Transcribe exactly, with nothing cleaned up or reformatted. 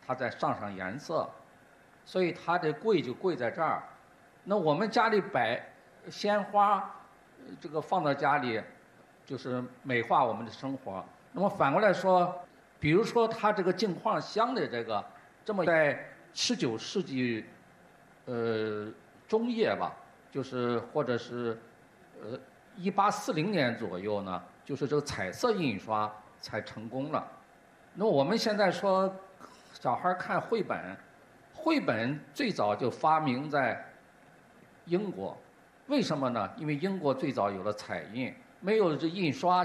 它再上上颜色，所以它的贵就贵在这儿。那我们家里摆鲜花，这个放到家里，就是美化我们的生活。那么反过来说，比如说它这个镜框香的这个，这么在十九世纪，呃中叶吧，就是或者是，呃一八四零年左右呢，就是这个彩色印刷才成功了。那我们现在说，小孩看绘本，绘本最早就发明在英国，为什么呢？因为英国最早有了彩印，没有这印刷